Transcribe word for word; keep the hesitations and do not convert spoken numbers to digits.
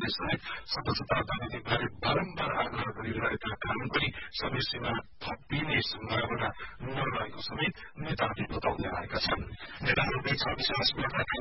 प्रदेशलाई सदस्यता दाबीबारे बारम्बार आग्रह गरिरहेका कारण पनि समय सीमा थपिने सम्भावना नरहेको समेत नेताहरूले बताउँदै आएका छन्। नेताहरूबीच अविश्वास बढ्दा